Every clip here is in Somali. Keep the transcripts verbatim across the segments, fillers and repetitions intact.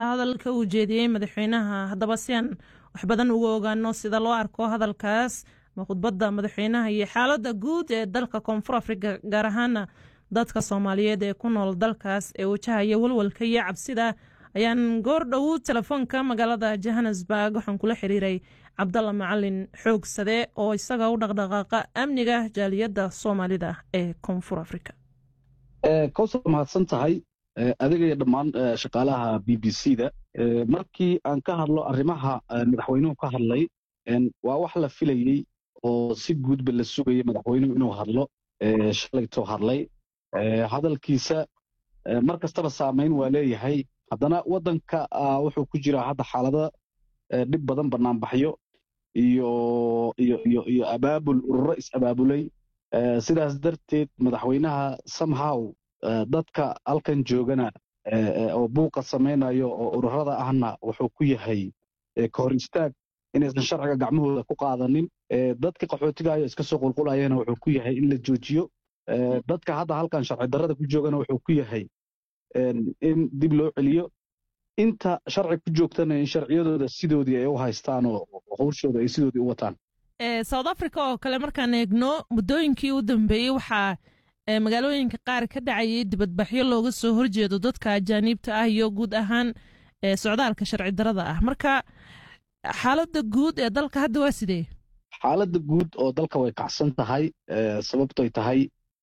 hadalka uu jeediyey madaxweynaha haddaba si aan wax badan uga ogaano sida loo arko hadalkaas ma khudbadda madaxweynaha iyo xaaladda guud ee dalka Koonfur Afrika gaar ahaana dadka Soomaaliyeed ee ku nool dalkaas ee wajahaya walwalka iyo cabsida ayaan goor dhow telefoonka magaalada Johannesburg waxaan kula xiriiray Cabdalla Macalin Xoogsade oo isaga u dhaqdhaqaaqa amniga jaaliyadda Soomaalida ee Koonfur Afrika. ee kowsar mahadsan tahay adiga iyo dhammaan shaqaalaha B B C-da markii aan ka hadlo arrimaha madaxweynuhu ka hadlay waa wax la filayay oo si guudba la sugayay madaxweynuhu inuu hadlo shalayto hadlay hadalkiisa mar kastaba saameyn waa leeyahay haddana waddanka wuxuu ku jiraa hadda xaalada dhib badan banaanbaxyo iyo iyo iyo iyo abaabul ururo is-abaabulay sidaas darteed madaxweynaha somehow dadka halkan joogana oo buuqa samaynayo oo ururada ahna wuxuu ku yahay ka hor istaag inaysan sharciga gacmahooda ku qaadanin dadka qaxootiga ayo iska soo qulqulayana wuxuu ku yahay in la joojiyo dadka hadda halkan sharci darrada ku joogana wuxuu ku yahay in dib loo celiyo inta sharci ku joogtana in sharciyadooda sidoodii ay u haystaan oo hawshooda ay sidoodii u wataan South Africa oo kale markaan eegno muddooyinkii u dambeeyey waxaa magaalooyinka qaar ka dhacayay dibadbaxyo looga soo horjeedo dadka ajaaniibta ah iyo guud ahaan socdaalka sharci darrada ah marka xaaladda guud ee dalka hadda waa sidee xaaladda guud oo dalka way kacsan tahay sababtoy tahay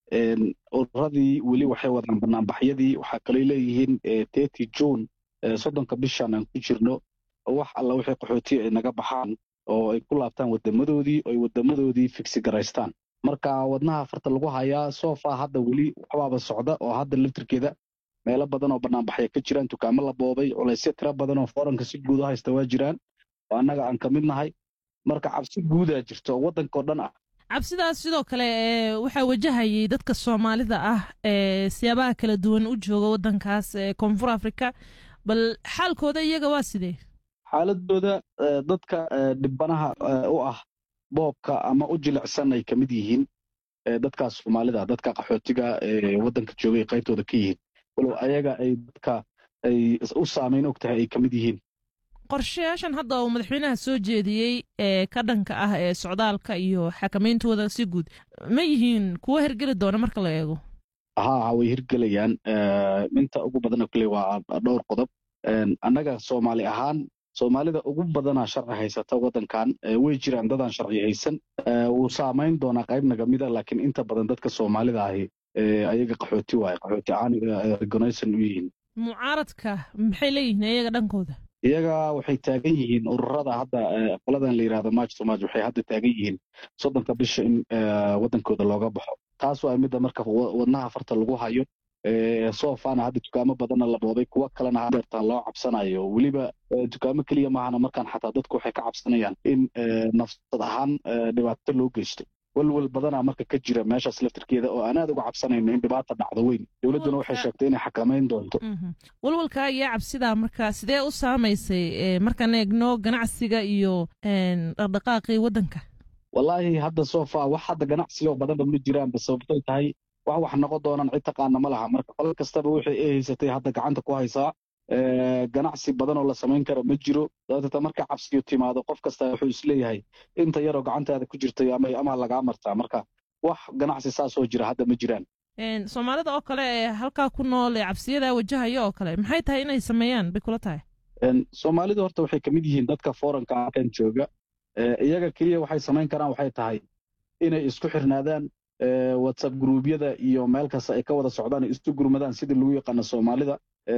ururadii weli waxay wadaan banaanbaxyadii waxaa kaloo leeyihiin thirty June soddonka bishan aan ku jirno wax alla wixii qaxooti ay naga baxaan oo ay ku laabtaan wadamadoodii oo ay wadamadoodii fiksi garaystaan marka wadnaha farta lagu hayaa soofa hadda weli waxbaaba socda oo hadda laftirkeeda meelo badan oo banaanbaxya ka jiraan dukaamo la boobay culaysyo tiro badan oo fooranka si guud u haysta waa jiraan oo annaga aan ka mid nahay marka cabsi guudaa jirto oo waddanka oo dhan ah cabsidaas sidoo kale waxaa wajahayay dadka Soomaalida ah ee siyaabaha kala duwan u jooga waddankaas ee Koonfur Afrika bal xaalkooda iyaga waa sidee xaaladooda dadka dhibanaha u ah boobka ama u jilicsan ay kamid yihiin dadkaas Soomaalida dadka qaxootiga ee waddanka joogay qaybtooda ka yihiin walow ayaga ay dadka ay u saameyn ogtahay ay kamid yihiin qorshayaashan hadda uu madaxweynaha soo jeediyey ee ka dhanka ah ee socdaalka iyo xakamayntooda si guud ma yihiin kuwa hirgeli doona marka la eego haa way hirgelayaan inta ugu badan kale waa dhowr qodob annaga Soomaali ahaan Soomaalida ugu badana sharci haysata waddankan way jiraan dadaan sharci haysan uu saameyn doona qayb naga mid ah laakiin inta badan dadka Soomaalida ahi ayaga qaxooti waay qaxooti aan recognization u yihiin mucaaradka maxay leeyihiin iyaga dhankooda iyaga waxay taagan yihiin ururada hadda qoladan la yiraahdo March to March waxay hadda taagan yihiin soddonka bisha in waddankooda looga baxo taas waa mid marka wadnaha farta lagu hayo ee soofana hadda dukaamo badan la boobay kuwa kalena hadda loo cabsanayo waliba dukaamo kaliya maahana markaan xataa dadku waxay ka cabsanayaan in nafsad ahaan dhibaato loo geysto walwal badana marka ka jira meeshaas laftirkeeda oo aan aad uga cabsanayno in dhibaato dhacdo weyn dawladuna waxay sheegtay inay xakameyn doonto walwalka iyo cabsida marka sidee u saameysay markaan eegno ganacsiga iyo dhaqdhaqaaqii waddanka wallahi hadda soofa wax hadda ganacsiga badan ma jiraan sababtoo tahay wax wax noqon doonaan cid taqaana ma laha marka qol kastaba wixii ay haysatay hadda gacanta ku haysaa ganacsi badan oo la samayn karo ma jiro sababta marka cabsiyo timaado qof kasta wuxuu isleeyahay inta yar oo gacantaada ku jirtay ama ama laga martaa marka wax ganacsi saas oo jira hadda ma jiraan een Soomaalida oo kale ee halka ku nool ee cabsiyada wajahayo oo kale maxay tahay inay sameeyaan bikula tahay een Soomaalida horta waxay kamid yihiin dadka foranka kan jooga iyaga kaliya waxay sameyn karaan waxay tahay inay isku xirnaadaan WhatsApp group-yada iyo meel kasta ay ka wada socdaan isu gurmadaan sidii lagu yaqaan Soomaalida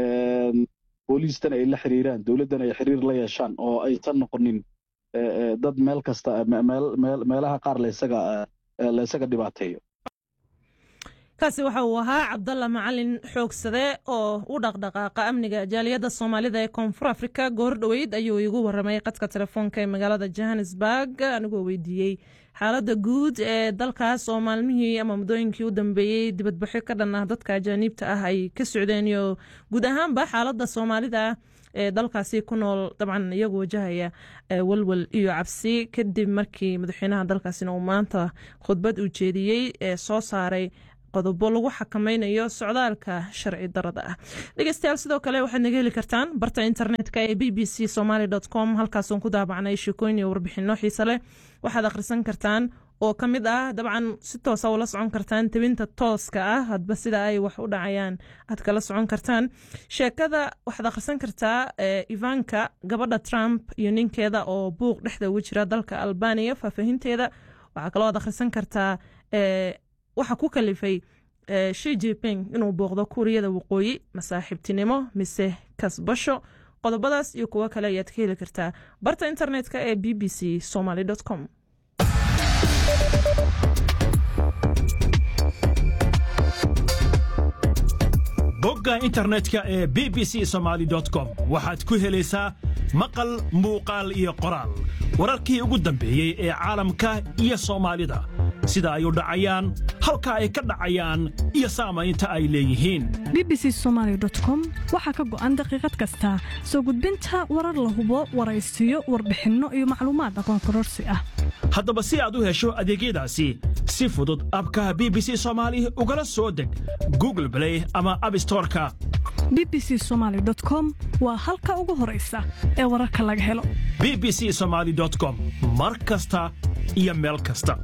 ee booliistan ay la xiriiraan dawladdan ay xiriir la yeeshaan oo ay tan noqonin dad meel kasta meel meelaha qaar la isaga la isaga dhibaateeyo kaasi waxa uu ahaa Cabdalla Macalin Xoogsade oo u dhaqdhaqaaqa amniga jaaliyadda Soomaalida ee Koonfur Afrika goor dhaweyd ayuu igu waramay qadka telefoonka ee magaalada Johannesburg anigoo weydiiyey xaaladda guud ee dalkaas oo maalmihii ama muddooyinkii u dambeeyey dibadbaxyo ka dhan ah dadka ajaaniibta ah ay ka socdeen iyo guud ahaanba xaaladda Soomaalida ee dalkaasi ku nool dabcan iyagu wajahaya walwal iyo cabsi kadib markii madaxweynaha dalkaasina uu maanta khudbad u jeediyey ee soo saaray qodobo lagu xakamaynayo socdaalka sharci darada ah. dhegeystayaal sidoo kale waxaad naga heli kartaan barta internetka ee b b c somali dot com halkaasoon ku daabacnay sheekooyin iyo warbixino xiise leh. waxaad akhrisan kartaan oo ka mid ah dabcan si toosa ula socon kartaan tebinta tooska ah hadba sida ay wax u dhacayaan aad kala socon kartaan. sheekada waxaad akhrisan kartaa Ivanka gabadha Trump iyo ninkeeda oo buuq dhexda ugu jira dalka Albania faahfaahinteeda. waxaa kaloo aad akhrisan kartaa waxa ku kalifay Xi Jinping inuu booqdo Kuuriyada Waqooyi masaaxiibtinimo mise kasbasho. qodobadaas iyo kuwo kale ayaad ka heli kartaa barta internetka ee b b c somali dot com. bogga internetka ee b b c somali dot com waxaad ku helaysaa maqal muuqaal iyo qoraal wararkii ugu dambeeyey ee caalamka iyo Soomaalida sida ay u dhacayaan halka ay ka dhacayaan iyo saamaynta ay leeyihiin. b b c somali dot com waxa ka go'an daqiiqad kasta soo gudbinta warar la hubo, waraysiyo, warbixinno iyo macluumaad aqoon kororsi ah. haddaba si aad u hesho adeegyadaasi si fudud abka B B C Somali ugala soo deg Google Play ama App Store-ka. b b c somali dot com waa halka ugu horeysa ee wararka laga helo. b b c somali dot com mar kasta iyo meel kasta.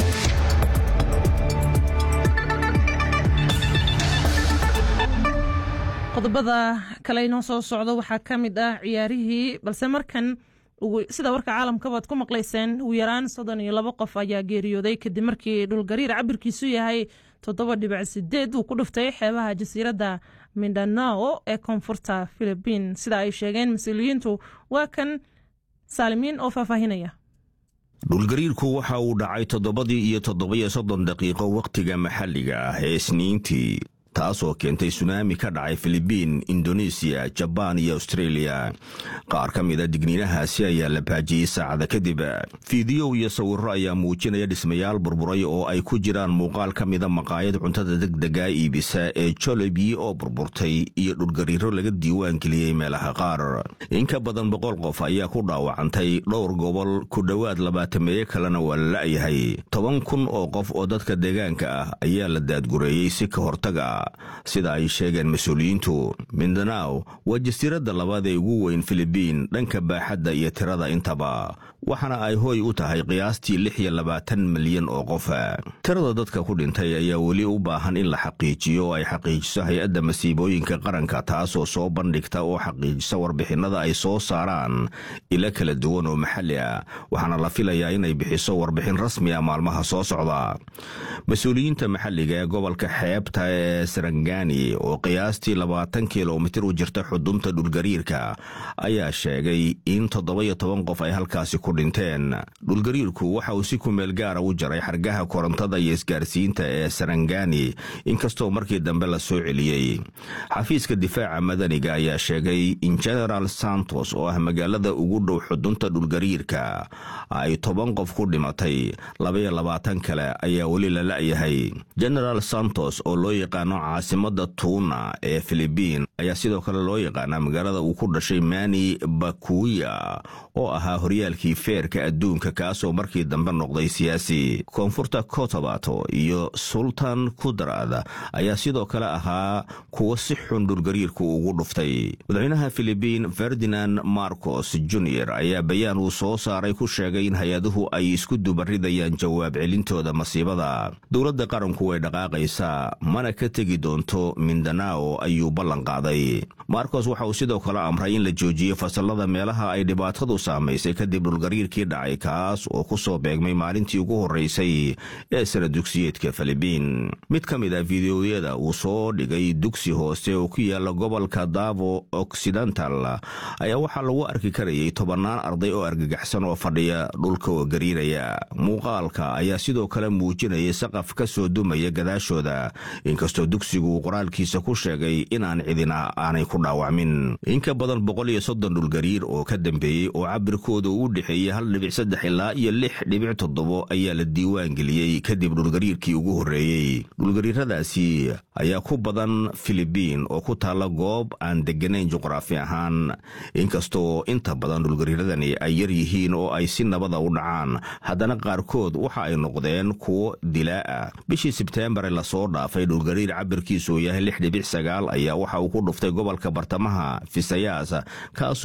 qodobada kale inoo soo socdo waxaa ka mid ah ciyaarihii balse markan sida warka caalamka baad ku maqlayseen ugu yaraan soddon iyo laba qof ayaa geeriyooday kadib markii dhulgariir cabirkiisu yahay toddoba dhibic sideed uu ku dhuftay xeebaha jasiiradda Mindanao ee koonfurta Philippine sida ay sheegeen mas'uuliyiintu. waa kan Saalimiin oo faahfaahinaya. dhulgariirku waxa uu dhacay toddobadii iyo toddoba iyo soddon daqiiqo waqtiga maxalliga ah ee Isniintii taasoo keentay tsunami ka dhacay Philippine, Indonesia, Japan iyo Australia. qaar ka mid ah digniinahaasi ayaa la baajiyey saacada kadib. fiidiyow iyo sawirro ayaa muujinaya dhismayaal burburay oo ay ku jiraan muuqaal ka mida maqaayad cuntada degdega iibisa ee Jollibee oo burburtay iyo dhulgariiro laga diiwaan geliyey meelaha qaar. in ka badan boqol qof ayaa ku dhaawacantay dhowr gobol, ku dhowaad labaatameeyo kalena waa la la'yahay. toban kun oo qof oo dadka deegaanka ah ayaa la daadgureeyey si ka hortaga sida ay sheegeen mas'uuliyiintu. Mindanao waa jasiiradda labaad ee ugu weyn Philippine dhanka baaxadda iyo tirada intaba, waxaana ay hooy u tahay qiyaastii lix iyo labaatan milyan oo qof. tirada dadka ku dhintay ayaa weli u baahan in la xaqiijiyo oo ay xaqiijiso hay-adda masiibooyinka qaranka taasoo soo bandhigta oo xaqiijisa warbixinada ay soo saaraan ilo kala duwan oo maxalli ah, waxaana la filayaa inay bixiso warbixin rasmi ah maalmaha soo socda. mas-uuliyiinta maxalliga ee gobolka xeebta ee Sarangani oo qiyaastii labaatan kiiloomitir u jirta xudunta dhulgariirka ayaa sheegay in toddoba iyo toban qof ay halkaasi ku dhinteen. dhulgariirku waxa uu si ku meel gaara u jaray xargaha korontada iyo isgaarsiinta ee Sarangani inkastoo markii dambe la soo celiyey. xafiiska difaaca madaniga ayaa sheegay in General Santos oo ah magaalada ugu dhow xudunta dhulgariirka ay toban qof ku dhimatay, laba iyo labaatan kale ayaa weli la la'yahay. General Santos oo loo yaqaano caasimada Tuna ee Philippine ayaa sidoo kale loo yaqaanaa magaalada uu ku dhashay Manny Pacquiao oo ahaa horyaalkii feerka adduunka kaasoo markii dambe noqday siyaasi. koonfurta Cotabato iyo Sultan Kudarat ayaa sidoo kale ahaa kuwa si xun dhulgariirku ugu dhuftay. madaxweynaha Philippine Ferdinand Marcos Junior ayaa bayaan uu soo saaray ku sheegay in hay-aduhu ay isku dubaridayaan jawaab celintooda masiibada. dowladda qaranku way dhaqaaqaysaa mana ka tegi doonto Mindanao ayuu ballan qaaday. Marcos waxa uu sidoo kale amray in la joojiyo fasalada meelaha ay dhibaatadu saamaysay kadib dhulgariirkii dhacay kaas oo ku soo beegmay maalintii ugu horeysay ee sana dugsiyeedka Philippine. mid ka mid ah fiidiyowyada uu soo dhigay dugsi hoose oo ku yaala gobolka Davao Occidental ayaa waxaa lagu arki karayay tobannaan arday oo argagaxsan oo fadhiya dhulka oo gariiraya. muuqaalka ayaa sidoo kale muujinayay saqaf ka soo dumaya gadaashooda inkastoo dugsigu qoraalkiisa ku sheegay inaan cidina aanay ku dhaawacmin. in ka badan boqol iyo soddon dhulgariir oo ka dambeeyey oo cabirkooda u dhexeeyey hal dhibic saddex ilaa iyo lix dhibic toddobo ayaa la diiwaan geliyey kadib dhulgariirkii ugu horreeyey. dhulgariiradaasi ayaa ku badan filibiin oo ku taalla goob aan degganayn juqraafi ahaan. inkastoo inta badan dhulgariiradani ay yar yihiin oo ay si nabada u dhacaan, haddana qaarkood waxa ay noqdeen kuwo dilaa ah. bishii sebteembar la soo dhaafay dhulgariir cabirkiisu yahay lix dhibic sagaal ayaa waxa uu ku dhuftay gobolka bartamaha Visayas kaas